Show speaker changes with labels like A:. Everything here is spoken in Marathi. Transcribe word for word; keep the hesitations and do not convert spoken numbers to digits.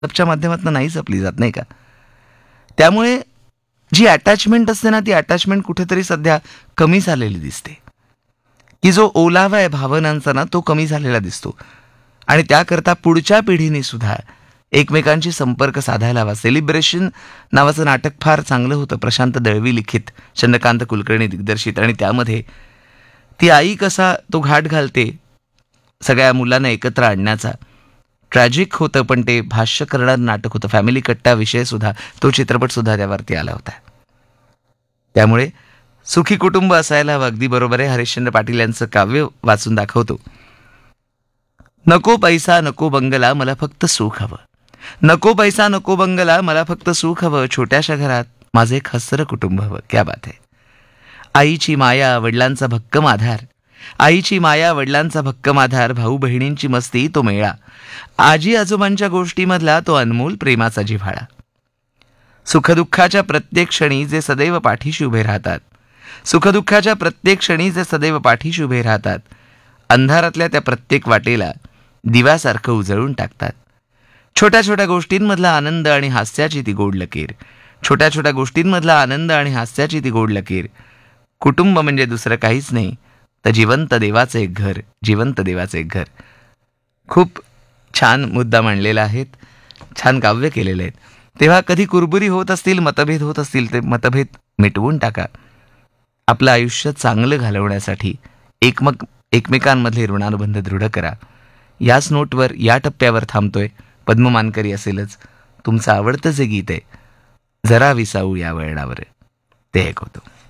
A: च्या माध्यमातून नाही जपली जात, नाही का? त्यामुळे जी अटॅचमेंट असते ना, ती अटॅचमेंट कुठेतरी सध्या कमी झालेली दिसते, की जो ओलावा आहे भावनांचा ना, तो कमी झालेला दिसतो. आणि त्याकरता पुढच्या पिढीने सुद्धा एकमेकांशी संपर्क साधायला हवा. सेलिब्रेशन नावाचं नाटक फार चांगलं होतं, प्रशांत दळवी लिखित, चंद्रकांत कुलकर्णी दिग्दर्शित. आणि त्यामध्ये ती आई कसा तो घाट घालते सगळ्या मुलांना एकत्र आणण्याचा. ट्रॅजिक होतं, पण ते भाष्य करणारं नाटक होतं. फॅमिली कट्टा विषय सुद्धा, तो चित्रपट सुद्धा त्यावरती आला होता. त्यामुळे सुखी कुटुंब असायला हवं. अगदी बरोबर आहे. हरिश्चंद्र पाटील यांचं काव्य वाचून दाखवतो. नको पैसा नको बंगला, मला फक्त सुख हवं. नको पैसा नको बंगला, मला फक्त सुख हवं. छोट्याशा घरात माझं एक हसरं कुटुंब हवं. क्या बात आहे. आईची माया, वडिलांचा भक्कम आधार. आईची माया, वडिलांचा भक्कम आधार. भाऊ बहिणींची मस्ती, तो मेळा. आजी आजोबांच्या गोष्टीमधला तो अनमोल प्रेमाचा जिव्हाळा. सुखदुःखाच्या प्रत्येक क्षणी जे सदैव पाठीशी उभे राहतात. सुखदुःखाच्या प्रत्येक क्षणी जे सदैव पाठीशी उभे राहतात. अंधारातल्या त्या प्रत्येक वाटेला दिव्यासारखं उजळून टाकतात. छोट्या छोट्या गोष्टींमधला आनंद आणि हास्याची ती गोड लकीर. छोट्या छोट्या गोष्टींमधला आनंद आणि हास्याची ती गोड लकीर. कुटुंब म्हणजे दुसरं काहीच नाही तर जिवंत देवाचं एक घर. जिवंत देवाचं एक घर. खूप छान मुद्दा मांडलेला आहेत, छान काव्य केलेले आहेत. तेव्हा कधी कुरबुरी होत असतील, मतभेद होत असतील, ते मतभेद मिटवून टाका. आपलं आयुष्य चांगलं घालवण्यासाठी एकमक एकमेकांमधले ऋणानुबंध दृढ करा. याच नोटवर या टप्प्यावर थांबतोय. पद्म मानकरी असेलच. तुमचं आवडतं जे गीत आहे, जरा विसाऊ या वळणावर, ते ऐकवतो.